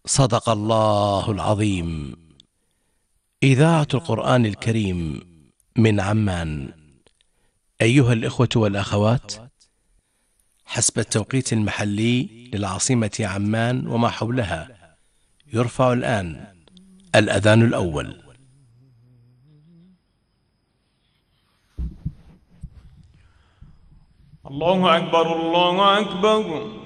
صدق الله العظيم. إذاعة القرآن الكريم من عمان. أيها الإخوة والأخوات، حسب التوقيت المحلي للعاصمة عمان وما حولها، يرفع الآن الأذان الأول. الله أكبر الله أكبر.